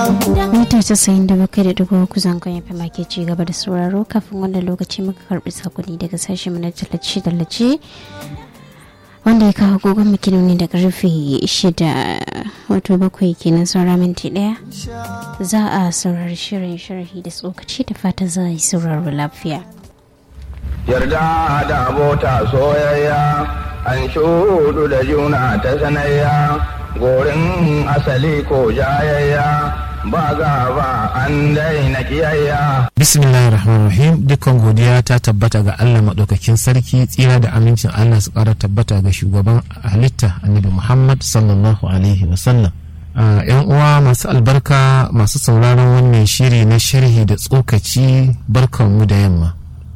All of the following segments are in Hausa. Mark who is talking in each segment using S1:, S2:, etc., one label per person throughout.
S1: mita 97.3 zangon ya fi make ci gaba da sauraro. Kafin wannan lokaci muka karbi sakonni daga sashen na tallace wanda ya kawo gogon makinoni da karfe 6 wato 7 kenan saura minti 1 za a saurari shirin sharhi da tsokaci da fata za a yi sauraro lafiya.
S2: Yarda da abota soyayya an shudu da juna ta sanayya gorin asali ko jayayya ba gaba an daina kiyayya.
S3: Bismillahirrahmanirrahim. Dukkan godiya ta tabbata ga Allah maɗaukakin sarki, tsira da amincin Allah su ƙara tabbata ga shugaban halitta Annabi Muhammad sallallahu alaihi wasallam. Yan uwa masu albarka masu sauraron wannan shiri na sharhi da tsokaci, barkanmu da yamma.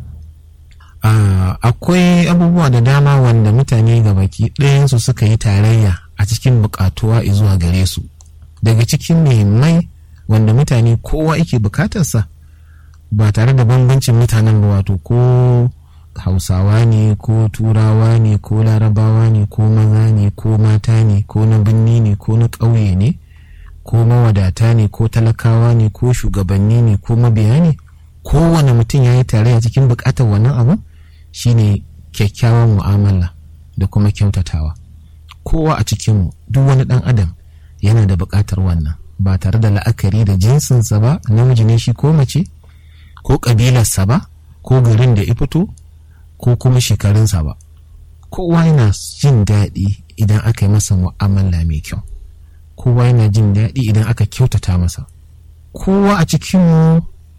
S3: Akwai abubuwa da dama wanda mutane ga baki ɗayansu suka yi tarayya a cikin buƙatuwa zuwa gare su. Daga cikin muhimmai wanda mutane kowa yake bukatarsa ba tare da bambancin mutanen ba, wato ko Hausawa ne ko Turawa ne ko Larabawa ne ko maza ne ko mata ne ko na birni ne ko na ƙauye ne ko mawadata ne ko talakawa ne ko shugabanni ne ko mabiya ne, kowane mutum ya yi tarayya cikin bukatar wannan abu shine kyakkyawan mu'amala da kuma kyautatawa. Kowa a cikinmu, duk wani ɗan adam yana da buƙatar wannan, ba tare da la'akari da jinsinsa ba, namiji ne shi ko mace, ko ƙabilarsa ba, ko garin da ya fito, ko kuma shekarunsa ba. Kowa yana jin daɗi idan aka yi masa mu'amala mai kyau. Kowa yana jin daɗi idan aka kyautata masa. Kowa a cikinmu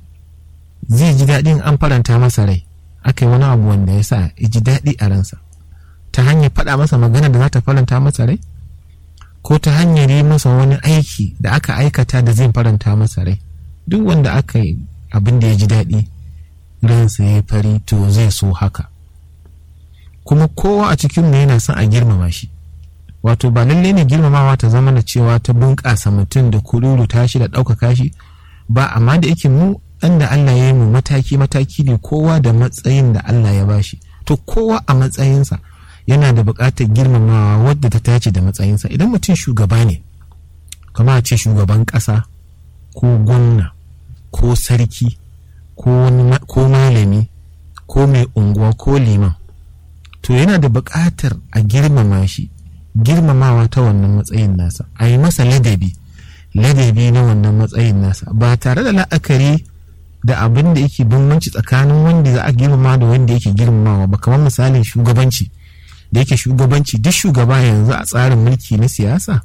S3: zai ji daɗin an faranta masa rai, aka yi wani abu wanda ya sa ya ji daɗi a ransa, ta hanyar faɗa masa magana da za ta faranta masa rai, ko ta hanyar yi masa wani aiki da aka aikata da zai faranta masa rai. Duk wanda aka yi abin da ya ji daɗi ransa ya fari, to zai so haka. Kuma kowa a cikinmu yana son a girmama shi, wato ba lallai ne girmamawa ta zama da cewa ta bunƙasa mutum da kururuta shi da ɗaukaka shi ba, amma da yake mu ɗan da Allah ya yi mu mataki-mataki ne, kowa da matsayin da Allah ya bashi. To kowa a matsayinsa yana da buƙatar girmamawa wadda ta tace da matsayinsa. Idan mutum shugaba ne, kama a ce shugaban ƙasa ko gwamna ko sarki ko malami ko mai unguwa ko liman, to yana da buƙatar a girmama shi, girmamawa ta wannan matsayin nasa, a yi masa ladabi na wannan matsayin nasa, ba tare da la'akari da abin da yake bambanci tsakanin wanda za a girmama da wanda yake girmamawa ba. Kamar misalin shugabanci, da yake shugabanci duk shugaba yanzu a tsarin mulki na siyasa,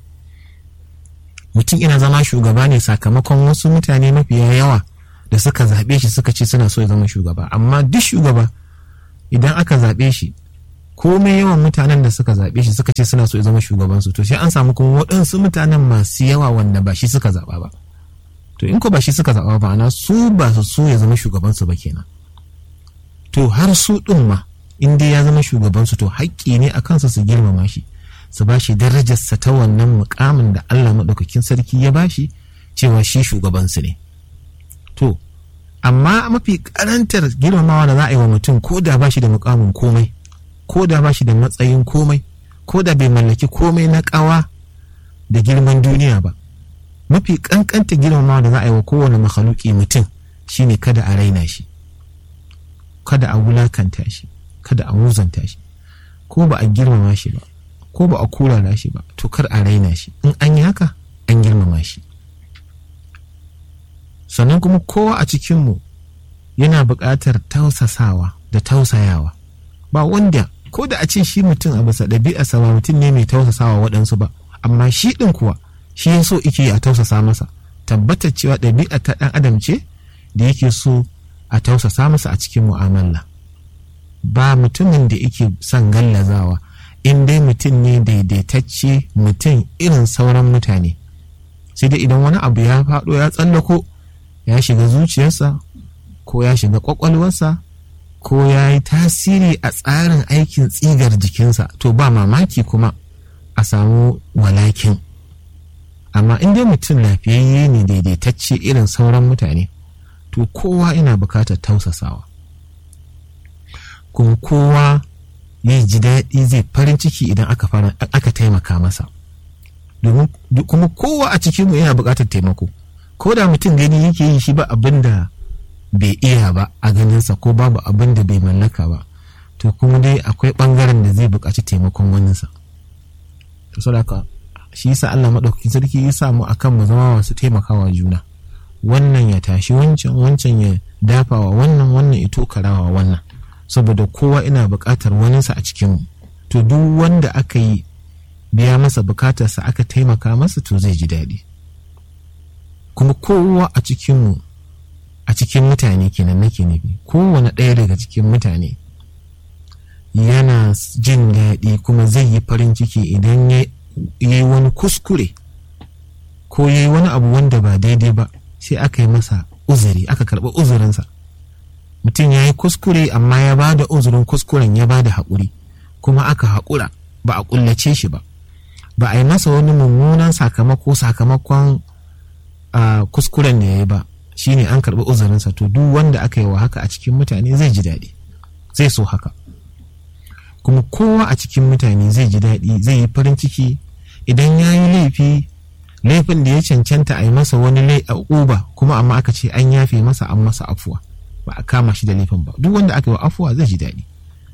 S3: mutum ina zama shugaba ne sakamakon wasu mutane mafiya yawa da suka zaɓe shi suka ce suna so ya zama shugaba. Amma duk shugaba idan aka zaɓe shi, komai yawan mutanen da suka zaɓe shi suka ce suna so ya zama shugabansu, to sai an samu kuma waɗansu mutanen masu yawa wanda ba shi suka zaɓa ba. To in ko ba shi suka zaɓa ba, ana su ba su so ya zama shugabansu ba kenan. To har su ɗin ma in dai ya zama shugabansu, to haƙƙi ne a kansa su girmama shi, su ba shi darajarsa ta wannan muƙamin da Allah maɗaukakin sarki ya ba shi, cewa shi shugabansu ne. To amma mafi ƙarantar girmamawa da za a yi wa mutum, ko da ba shi da muƙamin komai, ko da ba shi da matsayin komai, ko da bai mallaki komai na ƙawa da girman duniya ba, mafi ƙanƙanta girmamawa da za a yi wa kowane makhluki mutum shine kada a raina shi, kada a wulakanta shi, kada a muzanta shi. Ko ba a girmama shi ba, ko ba a kurara shi ba, to kar a raina shi. In an yi haka, an girmama shi. Sannan kuma kowa a cikinmu yana buƙatar tausasawa da tausayawa. Ba wanda, ko da a ce shi mutum a bisa ɗabi'arsa ba mutum ne mai tausasawa waɗansu ba, amma shi ɗin kuwa shi ya so ike a tausasa masa. Tabbatar cewa ɗabi'a ta ɗan adam ce da yake so a tausasa masa a cikin mu'amala. Ba mutumin da yake son gallazawa, in dai mutum ne daidaitacce, mutum irin sauran mutane. Sai dai idan wani abu ya faɗo ya tsallako, ya shiga zuciyarsa ko ya shiga ƙwaƙwalwarsa ko ya yi tasiri a tsarin aikin tsigar jikinsa, to ba mamaki kuma a samu walakin. Amma in dai mutum lafiyayye ne daidaitacce irin sauran mutane, to kowa ina bukatar tausasawa, kuma kowa ya ji daɗi, zai farin ciki idan aka taimaka masa. Domin kuma kowa a cikinmu yana bukatar taimako, ko da mutum gani yake yi shi ba abin da bai iya ba a ganinsa ko babu abin da bai mallaka ba, to kuma dai akwai ɓangaren da zai buƙaci taimakon waninsa. To saboda shi yasa Allah maɗaukakin sarki ya sa mu akan mu zama masu taimakawa juna, wannan ya tashi wancan, wancan ya dafawa wannan, wannan ya tokarawa wannan, saboda kowa ina buƙatar waninsa a cikin mu. To duk wanda aka yi biya masa bukatarsa aka taimaka masa to zai ji daɗi. Kuma kowa a cikinmu, a cikin mutane kenan nake nufi, kowane ɗaya daga cikin mutane yana jin daɗi kuma zai yi farin ciki idan ya yi wani kuskure ko ya yi wani abu wanda ba daidai ba, sai aka yi masa uzuri, aka karɓi uzurinsa. Mutum ya yi kuskure amma ya ba da uzurin kuskuren, ya ba da haƙuri, kuma aka haƙura, ba a ƙullace shi ba, ba a yi masa wani mummunan sakamako sakamakon kuskuren da ya yi ba, shine an karɓi uzurinsa. To duk wanda aka yi wa haka a cikin mutane zai ji daɗi, zai so haka. Kuma kowa a cikin mutane zai ji daɗi, zai yi farin ciki idan ya yi laifi, laifin da ya cancanta a yi masa wani uba, kuma amma aka ce an yafe masa, an masa afuwa, ba a kama shi da laifin ba. Duk wanda aka yi wa afuwa zai ji daɗi.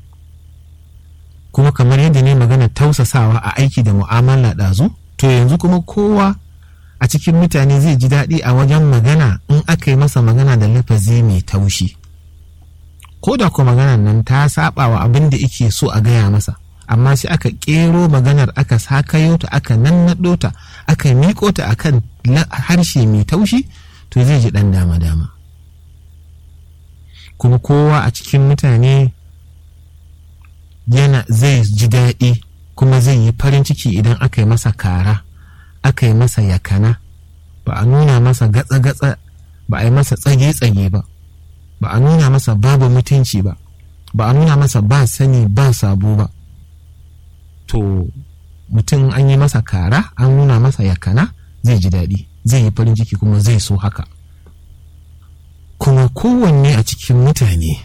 S3: Kuma kamar yadda ne magana tausasawa a aiki da mu'amala ɗazu, to yanzu kuma kowa a cikin mutane zai ji daɗi a wajen magana in aka yi masa magana da lafazi mai taushi, ko da kuma maganar nan ta saba wa abin da yake so a gaya masa, amma sai aka ƙero maganar, aka sakayo ta, aka nannaɗo ta, aka miƙo ta akan harshe mai taushi, to zai ji ɗan dama-dama. Kuma kowa a cikin mutane zai ji daɗi kuma zai yi farin ciki idan aka yi masa kara, aka yi masa yakana, ba a nuna masa gatsa-gatsa, ba a yi masa tsage-tsage ba, ba a nuna masa babu mutunci ba, ba a nuna masa ba sani ba sabo ba. To mutum an yi masa kara, an nuna masa yakana, zai ji daɗi, zai yi farin ciki kuma zai so haka. Kuma kowanne a cikin mutane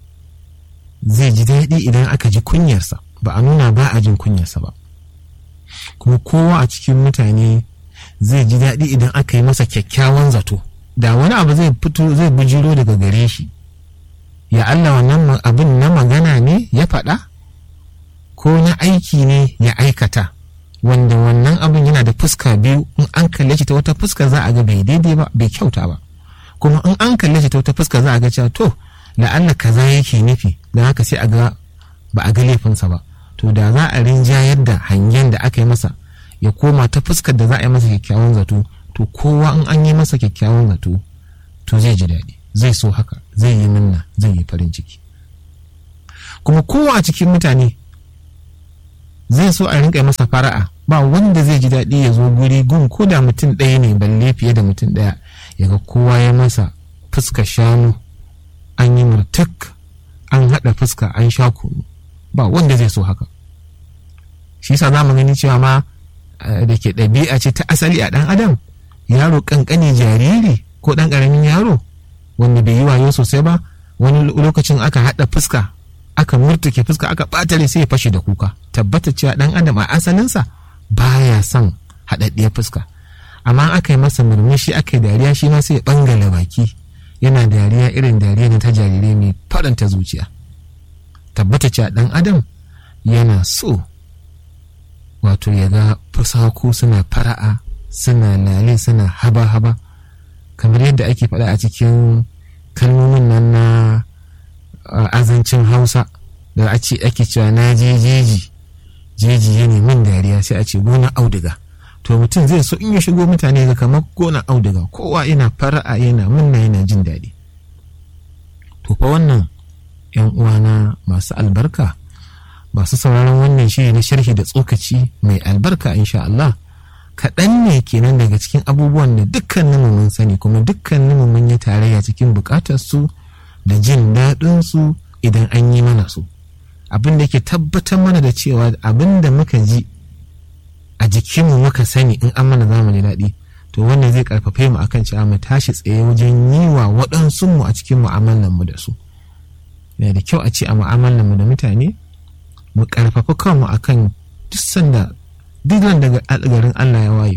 S3: zai ji daɗi idan aka ji kunyarsa, ba a nuna ba a jin kunyarsa ba. Kuma kowa a cikin mutane zai ji daɗi idan aka yi masa kyakkyawan zato, da wani abu zai fito, zai bujiro daga gare shi, ya Allah wannan abin na magana ne ya faɗa ko na aiki ne ya aikata, wanda wannan abin yana da fuska biyu, in an kalle shi ta wata fuska za a ga bai daidai ba, bai kyauta ba, kuma in an kalle shi ta wata fuska za a ga cewa to la'alla kaza yake nufi, don haka sai a ga ba a ga laifinsa ba. To da za a rinjayar da hangen da aka yi masa ya koma ta fuskar da za a yi masa kyakkyawan zato, to kowa in an yi masa kyakkyawan zato to zai ji daɗi, zai so haka, zai yi minna, zai yi farin ciki. Kuma kowa a cikin mutane zai so a rinka masa fara'a, ba wanda zai ji daɗi ya zo guri gun ko da mutum ɗaya ne, balle fiye da mutum ɗaya, ya ga kowa ya masa fuskar shanu, an yi murtuk, an haɗa fuska, an sha kunu, ba wanda zai so haka. Shi yasa za mu gani cewa ma da ke ɗabi'a ce ta asali a ɗan adam, yaro ƙanƙani, jariri ko ɗan ƙaramin yaro wanda bai yi wayo sosai ba, wani lokacin aka haɗa fuska, aka murtuke fuska, aka ɓatare, sai ya fashe da kuka. Tabbata cewa ɗan adam a asalinsa baya son haɗaɗɗiyar fuska, amma aka yi masa murmushi, aka yi dariya, shi ma sai ya ɓangala baki, yana dariya irin dariya na ta jarirai mai faranta zuciya. Tabbata cewa ɗan adam yana so wato ya ga fusaku suna fara'a, suna lale, suna haba-haba, kamar yadda ake faɗa a cikin kalmomin nan na azancin Hausa da ake cewa na je jeji, jeji ya min dariya, sai a ce gona auduga. To mutum zai so in ya shigo mutane ga kamar gona auduga, kowa yana fara'a, yana munna, yana jin daɗi. To fa wannan ‘yan uwana masu albarka, masu sauraron wannan shiri na sharhi da tsokaci mai albarka, insha Allah, kaɗan ne kenan daga cikin abubuwan da dukkaninmu mun sani, kuma dukkaninmu mun yi tarayya cikin buƙatarsu da jin daɗinsu idan an yi mana su. Abin da ke tabbatar mana da cewa abin da muka ji a jikinmu muka sani in an mana zamani daɗi, to wannan zai ƙarfafe mu akan cewa mu tashi tsaye wajen yi wa waɗansunmu a cikin mu'amalanmu da su. Yana da kyau a ce a mu'amalanmu da mutane mu ƙarfafa kanmu akan duk sanda duk daga garin Allah ya waye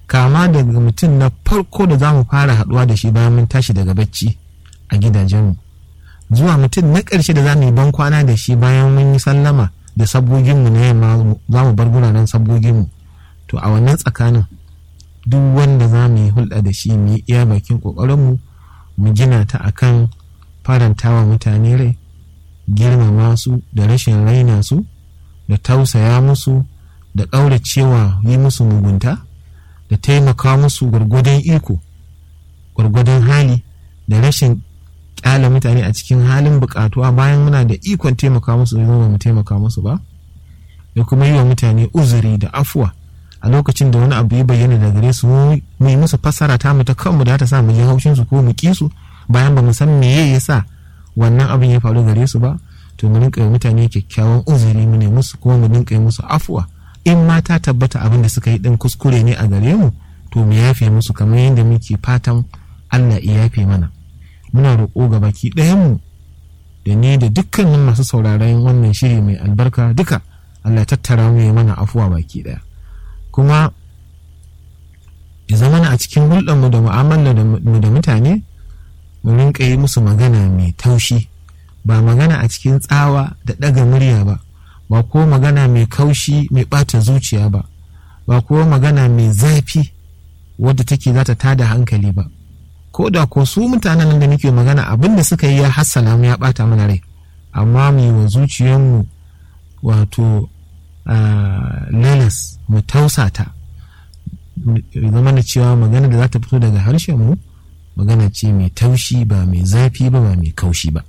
S3: kama daga mutum na farko da za mu fara haɗuwa da shi bayan mun tashi daga bacci a gidajenmu, zuwa mutum na ƙarshe da za mu yi ban kwana da shi bayan mun yi sallama da sabgoginmu na yamma za mu bar guraren sabgoginmu. To a wannan tsakanin duk wanda za mu yi hulɗa da shi mu yi iya bakin ƙoƙarinmu mu gina ta akan farantawa mutane rai, girmama su da rashin raina su, da tausaya musu, da ƙauracewa yi musu mugunta, da taimaka musu gwargwadon iko, gwargwadon hali, da rashin ƙyala mutane a cikin halin buƙatuwa bayan muna da ikon taimaka musu da ba mu taimaka musu ba, da kuma yi wa mutane uzuri da afuwa a lokacin da wani abu ya bayyana da gare su, mu yi musu fassara ta mu ta kanmu da ta sa mu ji haushin su ko mu ki su bayan ba mu san me ya sa wannan abin ya faru gare su ba. To mu rinka yi mutane kyakkyawan uzuri mu ne musu, kuma mu rinka yi musu afuwa in ma ta tabbata abin da suka yi din kuskure ne a gare mu, to mu yafe musu kamar yadda muke fatan Allah ya yafe mana. Muna roƙo ga baki ɗayan mu da ni da dukkanin masu sauraron wannan shiri mai albarka duka, Allah ya tattara mu ya mana afuwa baki ɗaya, kuma ya zama a cikin hulɗar mu da mu'amala mu da mutane mu rinka yi musu magana mai taushi, ba magana a cikin tsawa da ɗaga murya ba, ba ko magana mai kaushi mai ɓata zuciya ba, ba ko magana mai zafi wadda take za ta tada hankali ba. Ko da ko su mutanen nan da muke magana abin da suka yi ya hassala mu ya ɓata mana rai, amma mu yi wa zuciyarmu wato lalas, mu tausata, zama da cewa magana da za ta fito daga harshen mu magana ce mai taushi, ba mai zafi ba, ba mai kaushi ba.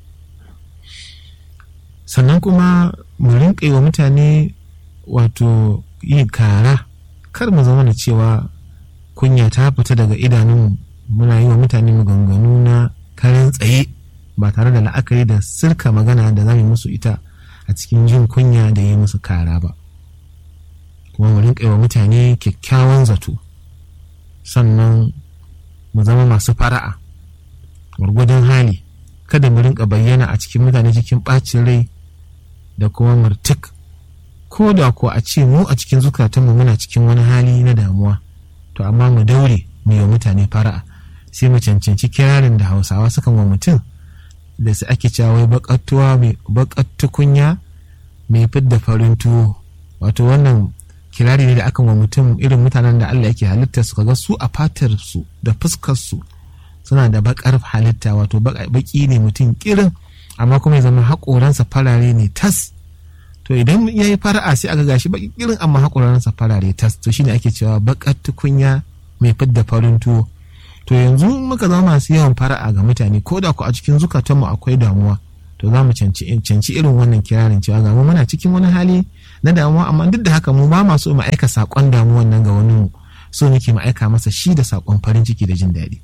S3: Sannan kuma mu rinƙa yi wa mutane wato yi kara, kar mu zama da cewa kunya ta fita daga idanun muna yi wa mutane maganganu na karin tsaye ba tare da la'akari da sirka magana da za mu musu ita a cikin jin kunya da yi musu kara ba. Kuma mu rinƙa yi wa mutane kyakkyawan zato, sannan mu zama masu fara'a gwargwadon hali, kada mu rinƙa bayyana a cikin mutane cikin ɓacin rai da kuma murtuk, ko da ko a ce mu a cikin zukatanmu muna cikin wani hali na damuwa, to amma mu daure mu yi wa mutane fara'a, sai mu cancanci kirarin da Hausawa sukan wa mutum da su ake cewa wai baƙar tukunya mai fidda farin tuwo. Wato wannan kirari ne da akan wa mutum irin mutanen da Allah yake halitta su, kaga su a fatar su da fuskar su suna da baƙar halitta, wato baƙi ne mutum kirin, amma kuma ya zama haƙoransa farare ne tas. To idan ya yi fara'a sai aka gashi baƙi kirin amma haƙoransa farare tas, to shine ake cewa baƙar tukunya mai fidda farin tuwo. To yanzu muka zama masu yawan fara'a ga mutane, ko da ku a cikin zukatanmu akwai damuwa, to za mu canci irin wannan kirarin cewa ga mu muna cikin wani hali na damuwa, amma duk da haka mu ba ma so mu aika saƙon damuwan nan ga wani mu, so muke mu aika masa shi da saƙon farin ciki da jin daɗi.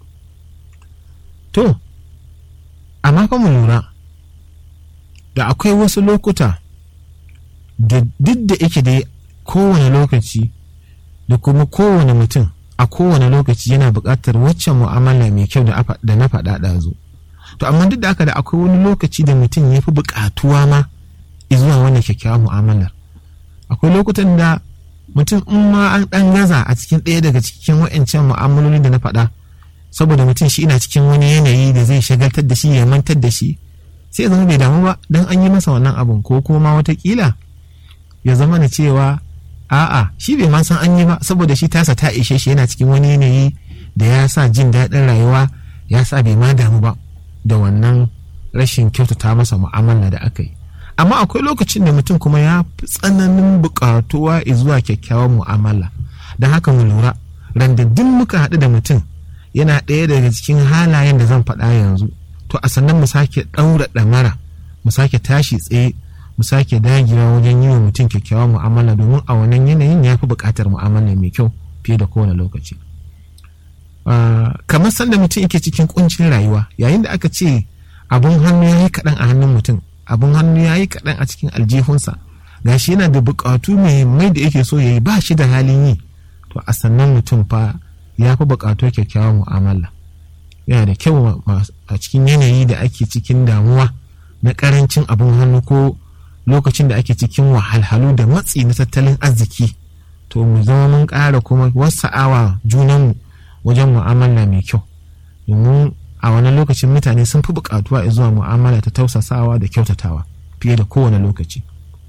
S3: To amma fa mu lura da akwai wasu lokuta da duk da yake da kowane lokaci da kuma kowane mutum a kowane lokaci yana buƙatar waccan mu'amala mai kyau da na faɗa ɗazu. To amma duk da haka da akwai wani lokaci da mutum ya fi buƙatuwa ma zuwa wannan kyakkyawar mu'amalar. Akwai lokutan da mutum in ma an ɗan gaza a cikin ɗaya daga cikin wa'ancan mu'amalolin da na faɗa, saboda mutum shi ina cikin wani yanayi da zai shagaltar da shi ya mantar da shi, sai ya zama bai damu ba don an yi masa wannan abun, ko kuma watakila ya zama da cewa a'a shi bai ma san an yi ba, saboda shi tasa ta ishe shi, yana cikin wani yanayi da ya sa jin daɗin rayuwa ya sa bai ma damu ba da wannan rashin kyautata masa mu'amala da aka yi. Amma akwai lokacin da mutum kuma ya fi tsananin buƙatuwa zuwa kyakkyawan mu'amala. Don haka mu lura, randaddin muka haɗu da mutum yana ɗaya daga cikin halayen da zan faɗa yanzu, to a sannan mu sake ɗaura ɗamara, mu sake tashi tsaye, mu sake dagewa wajen yi wa mutum kyakkyawan mu'amala, domin a wannan yanayin ya fi buƙatar mu'amala mai kyau fiye da kowane lokaci. Kamar sanda mutum yake cikin ƙuncin rayuwa, yayin da aka ce abun hannu ya yi kaɗan a hannun mutum, abun hannu ya yi kaɗan a cikin aljihunsa, gashi yana da buƙatu mai da yake so ya yi, ba shi da halin yi, to a sannan mutum fa ya fi buƙatuwar kyakkyawan mu'amala. Yana da kyau a cikin yanayi da ake cikin damuwa na ƙarancin abun hannu, ko lokacin da ake cikin wahalhalu da matsi na tattalin arziki, to mu zama mun ƙara kuma wasa'awa junanmu wajen mu'amala mai kyau, domin a wani lokacin mutane sun fi buƙatuwa zuwa mu'amala ta tausasawa da kyautatawa fiye da kowane lokaci.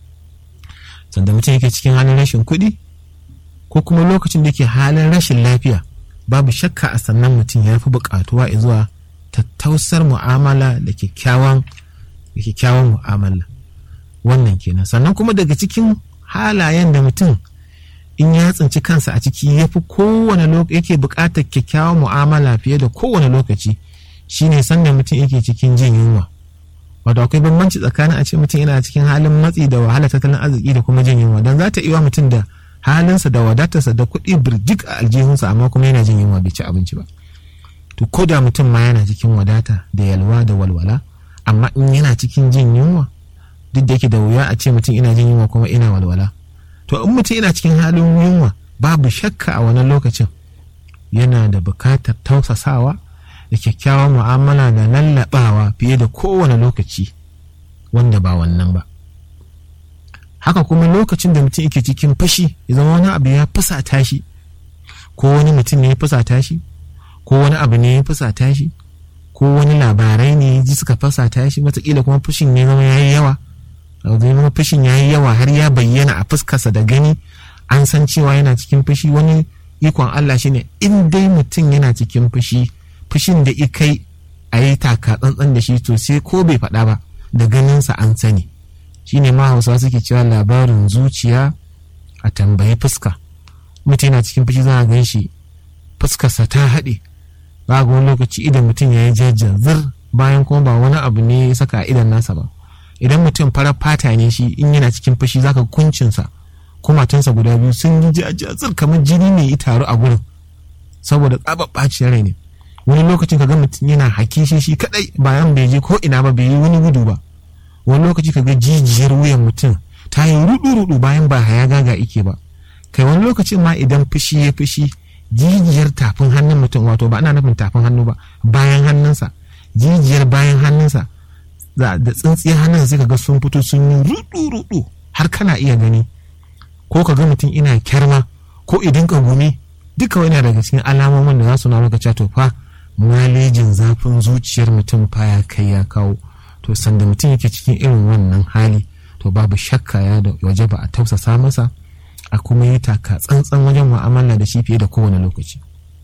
S3: Sanda mutum yake cikin halin rashin kuɗi ko kuma lokacin da ke halin rashin lafiya, babu shakka a sannan mutum ya fi buƙatuwa zuwa tattausar mu'amala da kyakkyawan mu'amala. Wannan kenan. Sannan kuma daga cikin halayen da mutum in ya tsinci kansa a ciki ya fi kowane lokaci yake buƙatar kyakkyawan mu'amala fiye da kowane lokaci, shine sanda mutum yake cikin jin yunwa. Wato akwai bambanci tsakanin a ce mutum yana cikin halin matsi da wahala tattalin arziki da kuma jin yunwa, don za ta iya mutum da halinsa da wadatarsa da kuɗi birjik a aljihunsa amma kuma yana jin yunwa bai ci abinci ba. To ko da mutum ma yana cikin wadata da yalwa da walwala, amma in yana cikin jin yunwa, duk da yake da wuya a ce mutum ina jin yunwa kuma ina walwala, to in mutum yana cikin halin yunwa babu shakka a wannan lokacin yana da bukatar tausasawa da kyakkyawan mu'amala da lallabawa fiye da kowane lokaci wanda ba wannan ba. Haka kuma lokacin da mutum yake cikin fushi, ya zama wani abu ya fusata shi, ko wani mutum ne ya fusata shi, ko wani abu ne ya fusata shi, ko wani labarai ne ji suka fusata shi, wataƙila kuma fushin ne zama yayi yawa, zama fushin yayi yawa har ya bayyana a fuskarsa da gani an san cewa yana cikin fushi. Wani ikon Allah shine in dai mutum yana cikin fushi, fushin da ikai a yi taka tsantsan da shi to sai ko bai faɗa ba da ganinsa an sani. Shine ma Hausawa suke cewa labarin zuciya a tambayi fuska. Mutum yana cikin fushi za a gan shi fuskarsa ta haɗe, ba ga wani lokaci idan mutum ya yi jajjazir bayan kuma ba wani abu ne ya saka a idan nasa ba. Idan mutum farar fata ne shi, in yana cikin fushi zaka kuncinsa kumatunsa guda biyu sun yi jajjazir kamar jini ne ya taru a gurin saboda tsabar ɓacin rai ne. Wani lokacin ka ga mutum yana haki shi kadai bayan bai je ko ina ba, bai yi wani gudu ba. Wani lokaci ka ga jijiyar wuyan mutum ta yi rudu bayan ba haya gaga ike ba. Kai wani lokacin ma idan fushi ya fushi, jijiyar tafin hannun mutum, wato ba ana nufin tafin hannu ba, bayan hannunsa, jijiyar bayan hannunsa da tsintsiyar hannunsa sai ka ga sun fito sun yi rudu har kana iya gani. Ko ka ga mutum ina kyarma ko idan ka gumi, duka wani daga cikin alamomin da za su na maka cewa to fa malejin zafin zuciyar mutum fa ya kai ya kawo. To sanda mutum yake cikin irin wannan hali, to babu shakka ya da waje ba a tausasa masa, a kuma yi taka tsantsan wajen mu'amala da shi fiye da kowane lokaci.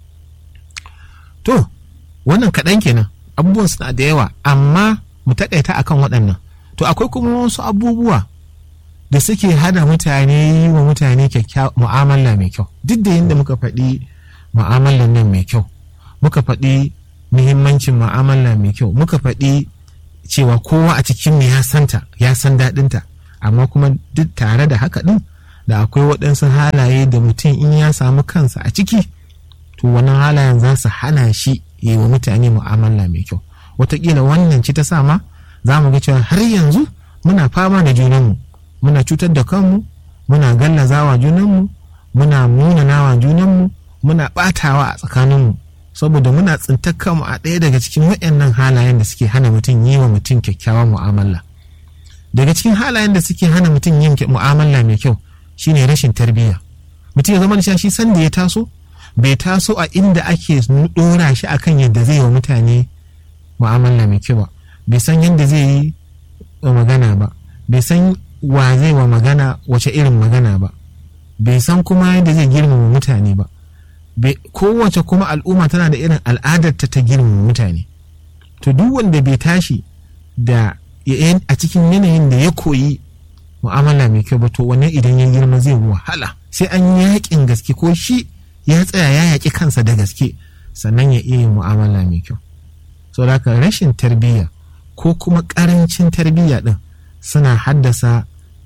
S3: To wannan kaɗan kenan, abubuwan suna da yawa amma mu taƙaita akan waɗannan. To akwai kuma wasu abubuwa da suke hana mutane yi wa mutane mu'amala mai kyau. Duk da yadda muka faɗi mu'amalan nan mai kyau, muka faɗi muhimmancin mu'amala mai kyau, muka faɗi cewa kowa a cikin ya santa, ya san daɗinta, amma kuma duk tare da haka ɗin da akwai waɗansu halaye da mutum in ya samu kansa a ciki, to wannan halayen za su hana shi yi wa mutane mu'amala mai kyau. Wataƙila wannan ci ta sa ma za mu ga cewa har yanzu muna fama da junanmu, muna cutar da kanmu, muna gallazawa junanmu, muna munanawa junanmu, muna ɓatawa a tsakaninmu, saboda muna tsintar kanmu a ɗaya daga cikin waɗannan halayen da suke hana mutum yi wa mutum kyakkyawan mu'amala. Daga cikin halayen da suke hana mutum yin mu'amala mai kyau shine rashin tarbiyya. Mutum ya zama da shi sanda ya taso, bai taso a inda ake ɗora shi akan yadda zai wa mutane mu'amala mai kyau ba, bai san yadda zai yi magana ba, bai san wa zai wa magana wace irin magana ba, bai san kuma yadda zai girmama mutane ba. Kowace kuma al'umma tana da irin al'adarta ta girmama mutane. To duk wanda bai tashi da a cikin yanayin da ya koyi mu'amala mai kyau ba, to wannan idan ya girma zai wahala, sai an yaƙin gaske ko shi ya tsaya ya yaƙi kansa da gaske sannan ya iya yin mu'amala mai kyau. So da rashin tarbiyya ko kuma ƙarancin tarbiyya ɗin suna haddasa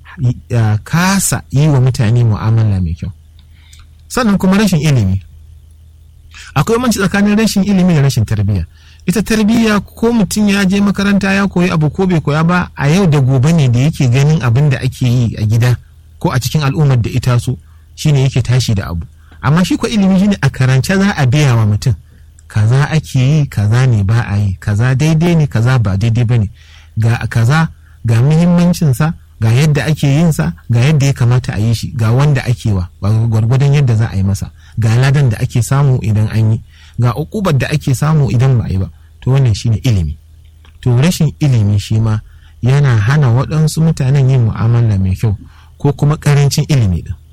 S3: kasa yi wa mutane mu'amala mai kyau. Sannan kuma rashin ilimi, akwai manci tsakanin rashin ilimi da rashin tarbiyya. Ita tarbiyya ko mutum ya je makaranta ya koyi abu ko bai koya ba, a yau da gobe ne da yake ganin abin da ake yi a gida ko a cikin al'ummar da ita so shine yake tashi da abu. Amma shi ko ilimi shine a karance za a biya wa mutum kaza ake yi, kaza ne ba a yi, kaza daidai ne, kaza ba daidai ba ne, ga kaza ga muhimmancinsa, ga yadda ake yin sa, ga yadda ya kamata a yi shi, ga wanda ake wa, gwargwadon yadda za a yi masa, ga ladan da ake samu idan an yi, ga ukubar da ake samu idan ba a yi ba. To wannan shine ilimi. To rashin ilimi shi ma yana hana waɗansu mutanen yin mu'amala mai kyau ko kuma ƙarancin ilimi din.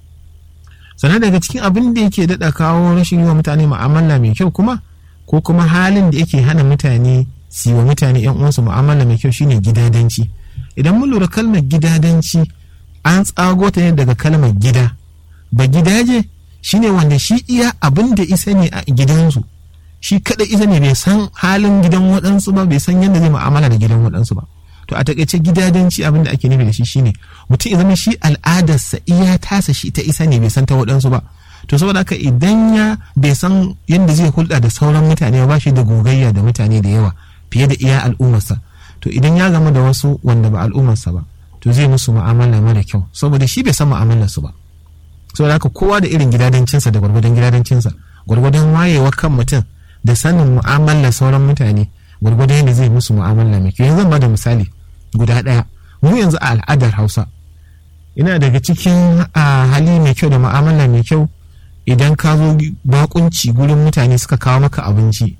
S3: Sannan daga cikin abin da yake daɗa kawo rashin yi wa mutane mu'amala mai kyau kuma, ko kuma halin da yake hana mutane su wa mutane yan uwansu mu'amala mai kyau, shine gidadanci. Idan mun lura kalmar gidadanci an tsago ta ne daga kalmar gida. Ba gidaje shine wanda shi iya abin da isa ne a gidansu, shi kada isa ne, bai san halin gidan waɗansu ba, bai san yadda zai mu'amala da gidan waɗansu ba. To a takaice gidadanci abin da ake nufi da shi shine mutum ya zama shi al'adarsa iya tasa shi ta isa ne, bai san ta waɗansu ba. To saboda haka idan ya bai san yadda zai hulɗa da sauran mutane ba, shi da gogayya da mutane da yawa fiye da iya al'ummarsa, to idan ya gama da wasu wanda ba al'ummarsa ba, to zai musu mu'amala mara kyau saboda shi bai san mu'amalarsu ba. Saboda haka kowa da irin gidadancinsa da gwargwadon gidadancinsa, gwargwadon wayewa kan mutum da sanin mu'amalar sauran mutane, gwargwadon yadda zai musu mu'amala mai kyau. Yanzu zan ba da misali guda ɗaya. Mu yanzu a al'adar Hausa ina daga cikin hali mai kyau da mu'amala mai kyau, idan ka zo bakunci gurin mutane suka kawo maka abinci,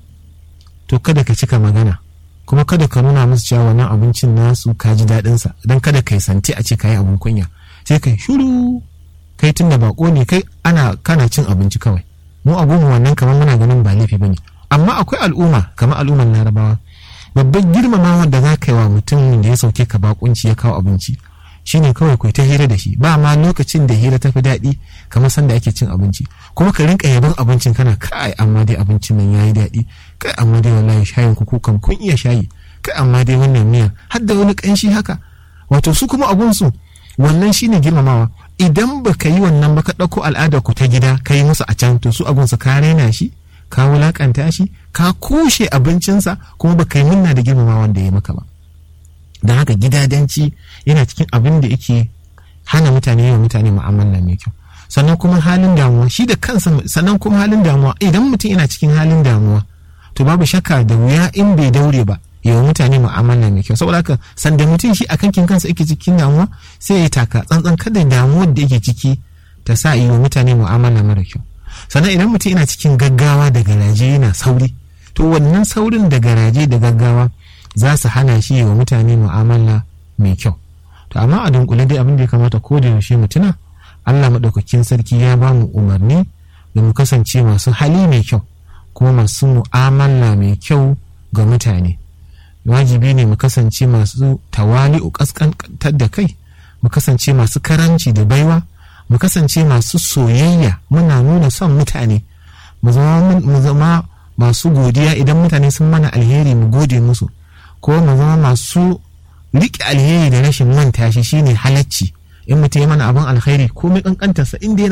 S3: to kada ka cika magana, kuma kada ka nuna musu cewa wannan abincin nasu ka ji daɗinsa, don kada ka yi santi a ce ka yi abin kunya, sai ka shiru, kai tun da bako ne kai, kana cin abinci kawai. Mu abubuwan wannan kamar muna ganin ba laifi bane, amma akwai al'umma kamar al'ummar Larabawa, babban girmamawa da za ka yi wa mutum da ya sauke ka bakunci ya kawo abinci shine kawai kai ta hira da shi, ba ma lokacin da hira ta fi daɗi kamar sanda ake cin abinci, kuma ka rinka yaban abincin kana kai amma dai abincin nan yayi daɗi, kai amma dai wallahi shayin ku kan kun iya shayi, kai amma dai wannan miya har da wani kanshi haka. Wato su kuma abun su wannan shine girmamawa. Idan baka yi wannan ba, ka ɗauko al'adar ku ta gida ka yi musu a can, to su abun su ka raina shi, ka wulakanta shi, ka kushe abincinsa, kuma baka yi munna da girmamawa da ya maka ba. Don haka gidadanci yana cikin abin da yake hana mutane yi wa mutane mu'amala mai kyau. Sannan kuma halin damuwa shi da kansa, sannan kuma halin damuwa, idan mutum yana cikin halin damuwa, to babu shakka da wuya in bai daure ba yi wa mutane mu'amala mai kyau. Saboda haka sanda mutum shi akan kin kansa yake cikin damuwa, sai ya taka tsantsan kada damuwar da yake ciki ta sa yi wa mutane mu'amala mara kyau. Sannan idan mutum yana cikin gaggawa da garaje yana sauri, to wannan saurin da garaje da gaggawa za su hana shi wa mutane mu'amala mai kyau. To amma a dunkule dai abin da ya kamata ko da yaushe mutuna, Allah maɗaukakin sarki ya ba mu umarni da mu kasance masu hali mai kyau, kuma masu mu'amala mai kyau ga mutane. Wajibi ne mu kasance masu tawali'u, kaskantar da kai, mu kasance masu karanci da baiwa, mu kasance masu soyayya, muna nuna son mutane, mu zama masu godiya idan mutane sun mana alheri mu gode musu, ko mu zama masu riƙe alheri da rashin manta shi, shine halacci. In mutum ya mana abin alheri ko mai kankantarsa, inda yana